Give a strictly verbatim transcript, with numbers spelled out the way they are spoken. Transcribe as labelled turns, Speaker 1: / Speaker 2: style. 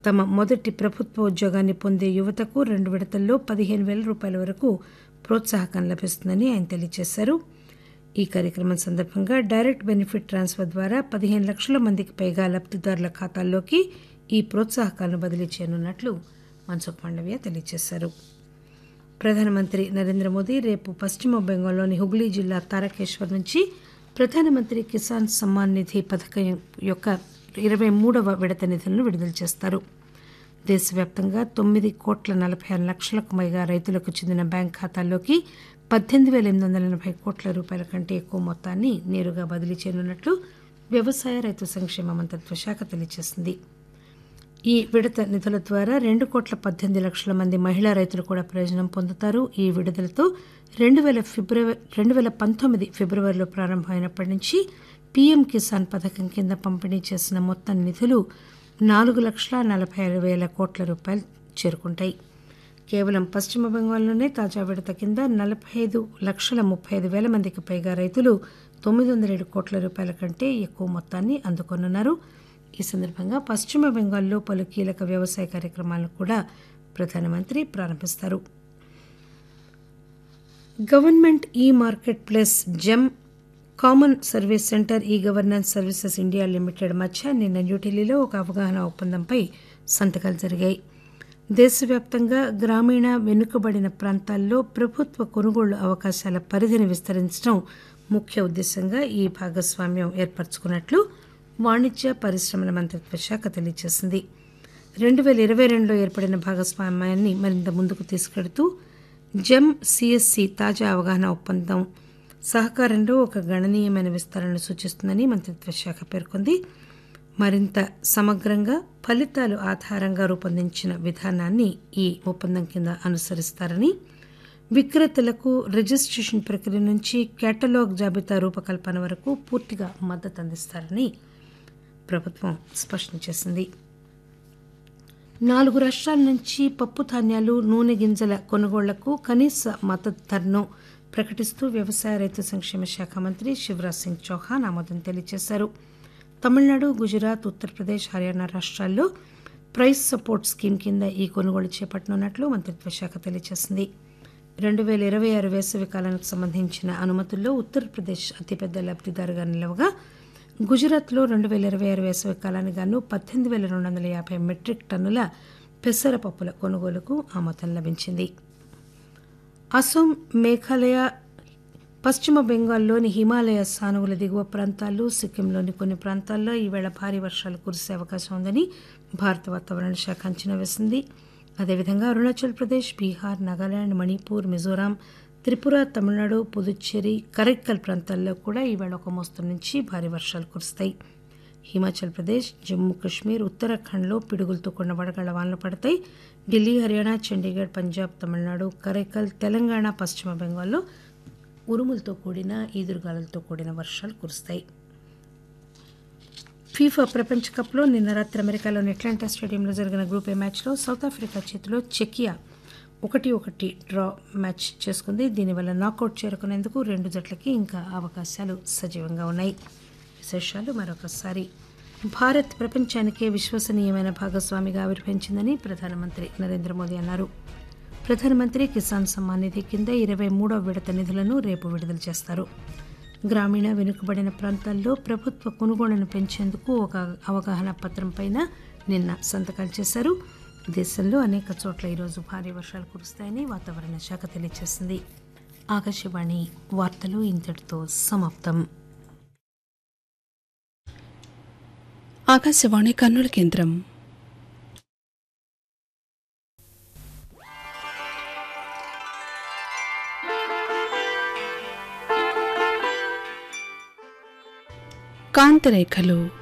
Speaker 1: తమ మొదటి ప్రభుత్వ ఉద్యోగాన్ని పొందే యువతకు రెండు విడతల్లో పదిహేను వేల రూపాయల వరకు ప్రోత్సాహకం లభిస్తుందని ఆయన తెలియజేశారు. ఈ కార్యక్రమం సందర్భంగా డైరెక్ట్ బెనిఫిట్ ట్రాన్స్ఫర్ ద్వారా పదిహేను లక్షల మందికి పైగా లబ్దిదారుల ఖాతాల్లోకి ఈ ప్రోత్సాహకాలను బదిలీ చేయనున్నట్లు మన్సుఖ్ మాండవీయ తెలియజేశారు. ప్రధానమంత్రి నరేంద్ర మోదీ రేపు పశ్చిమ బెంగాల్లోని హుగ్లీ జిల్లా తారకేశ్వర్ నుంచి ప్రధానమంత్రి కిసాన్ సమ్మాన్ నిధి పథకం యొక్క ఇరవై మూడవ విడత నిధులను విడుదల చేస్తారు. దేశవ్యాప్తంగా తొమ్మిది కోట్ల నలభై ఆరు లక్షలకు పైగా రైతులకు చెందిన బ్యాంక్ ఖాతాల్లోకి పద్దెనిమిది వేల ఎనిమిది వందల ఎనభై కోట్ల రూపాయల కంటే ఎక్కువ మొత్తాన్ని నేరుగా బదిలీ చేయనున్నట్లు వ్యవసాయ రైతు సంక్షేమ మంత్రిత్వ శాఖ తెలియజేసింది. ఈ విడత నిధుల ద్వారా రెండు కోట్ల పద్దెనిమిది లక్షల మంది మహిళా రైతులు కూడా ప్రయోజనం పొందుతారు. ఈ విడుదలతో రెండు వేల ఫిబ్రవరి రెండు వేల పంతొమ్మిది ఫిబ్రవరిలో ప్రారంభమైనప్పటి నుంచి పీఎం కిసాన్ పథకం కింద పంపిణీ చేసిన మొత్తం నిధులు నాలుగు లక్షల నలభై ఆరు వేల కోట్ల రూపాయలు చేరుకుంటాయి. కేవలం పశ్చిమ బెంగాల్లోనే తాజా విడత కింద నలభై ఐదు లక్షల ముప్పై ఐదు వేల మందికి పైగా రైతులు తొమ్మిది వందల ఏడు కోట్ల రూపాయల కంటే ఎక్కువ మొత్తాన్ని అందుకోనున్నారు. ఈ సందర్భంగా పశ్చిమ బెంగాల్లో పలు కీలక వ్యవసాయ కార్యక్రమాలను కూడా ప్రధానమంత్రి ప్రారంభిస్తారు. గవర్నమెంట్ ఈ market place gem, common service centre e governance services India limited మధ్య నిన్న న్యూఢిల్లీలో ఒక అవగాహన ఒప్పందంపై సంతకాలు జరిగాయి. దేశవ్యాప్తంగా గ్రామీణ వెనుకబడిన ప్రాంతాల్లో ప్రభుత్వ కొనుగోళ్లు అవకాశాల పరిధిని విస్తరించడం ముఖ్య ఉద్దేశంగా ఈ భాగస్వామ్యం ఏర్పరచుకున్నట్లు వాణిజ్య పరిశ్రమల మంత్రిత్వ శాఖ తెలియజేసింది. రెండు వేల ఇరవై రెండులో ఏర్పడిన భాగస్వామ్యాన్ని మరింత ముందుకు తీసుకెడుతూ జెమ్ సిఎస్సి తాజా అవగాహన ఒప్పందం సహకారంలో ఒక గణనీయమైన విస్తరణను సూచిస్తుందని మంత్రిత్వ శాఖ పేర్కొంది. మరింత సమగ్రంగా ఫలితాలు ఆధారంగా రూపొందించిన విధానాన్ని ఈ ఒప్పందం కింద అనుసరిస్తారని, విక్రేతలకు రిజిస్ట్రేషన్ ప్రక్రియ నుంచి కేటలాగ్ జాబితా రూపకల్పన వరకు పూర్తిగా మద్దతు అందిస్తారని ప్రభుత్వం స్పష్టం చేసింది. నాలుగు రాష్ట్రాల నుంచి పప్పు ధాన్యాలు, నూనె గింజల కొనుగోళ్లకు కనీస మద్దతు ధరను ప్రకటిస్తూ వ్యవసాయ రైతు సంక్షేమ శాఖ మంత్రి శివరాజ్ సింగ్ చౌహాన్ ఆమోదం తెలియజేశారు. తమిళనాడు, గుజరాత్, ఉత్తరప్రదేశ్, హర్యానా రాష్ట్రాల్లో ప్రైస్ సపోర్ట్ స్కీమ్ కింద ఈ కొనుగోలు చేపట్టనున్నట్లు మంత్రిత్వ శాఖ తెలియజేసింది. రెండు వేల ఇరవై ఆరు వేసవి కాలానికి సంబంధించిన అనుమతుల్లో ఉత్తరప్రదేశ్ అతిపెద్ద లబ్దిదారుగా నిలవగా, గుజరాత్లో రెండు వేల ఇరవై ఆరు వేసవి కాలానికి గాను పద్దెనిమిది వేల రెండు వందల యాభై మెట్రిక్ టన్నుల పెసరపప్పుల కొనుగోలుకు ఆమోదం లభించింది. అసోం, మేఘాలయ, పశ్చిమ బెంగాల్లోని హిమాలయ సానువుల దిగువ ప్రాంతాలు, సిక్కింలోని కొన్ని ప్రాంతాల్లో ఈవేళ భారీ వర్షాలు కురిసే అవకాశం ఉందని భారత వాతావరణ శాఖ అంచనా వేసింది. అదేవిధంగా అరుణాచల్ ప్రదేశ్, బీహార్, నాగాలాండ్, మణిపూర్, మిజోరాం, త్రిపుర, తమిళనాడు, పుదుచ్చేరి, కరైక్కల్ ప్రాంతాల్లో కూడా ఈవేళ ఒక మోస్తరు నుంచి భారీ వర్షాలు కురుస్తాయి. హిమాచల్ ప్రదేశ్, జమ్మూ కాశ్మీర్, ఉత్తరాఖండ్లో పిడుగులతో కూడిన వడగళ్ల వానలు పడతాయి. ఢిల్లీ, హర్యానా, చండీగఢ్, పంజాబ్, తమిళనాడు, కరైకల్, తెలంగాణ, పశ్చిమ బెంగాల్లో ఉరుములతో కూడిన ఈదురుగాలులతో కూడిన వర్షాలు కురుస్తాయి. ఫీఫా ప్రపంచ కప్లో నిన్న రాత్రి అమెరికాలోని అట్లాంటా స్టేడియంలో జరిగిన గ్రూప్ ఏ మ్యాచ్లో సౌత్ ఆఫ్రికా చేతిలో చెకియా ఒకటి ఒకటి డ్రా మ్యాచ్ చేసుకుంది. దీనివల్ల నాకౌట్ చేరుకునేందుకు రెండు జట్లకి ఇంకా అవకాశాలు సజీవంగా ఉన్నాయి. విశేషాలు మరొకసారి. భారత్ ప్రపంచానికే విశ్వసనీయమైన భాగస్వామిగా ఆవిర్భవించిందని ప్రధానమంత్రి నరేంద్ర మోదీ అన్నారు. ప్రధానమంత్రి కిసాన్ సమ్మాన్ నిధి కింద ఇరవై మూడవ విడత నిధులను రేపు విడుదల చేస్తారు. గ్రామీణ వెనుకబడిన ప్రాంతాల్లో ప్రభుత్వ కొనుగోళ్లను పెంచేందుకు ఒక అవగాహన పత్రంపైన నిన్న సంతకాలు చేశారు. దేశంలో అనేక చోట్ల ఈరోజు భారీ వర్షాలు కురుస్తాయని వాతావరణ శాఖ తెలియజేసింది. ఆకాశవాణి వార్తలు ఇంతటితో సమాప్తం.
Speaker 2: ఆకాశవాణి కర్నూలు కేంద్రం. కాంతిరేఖలు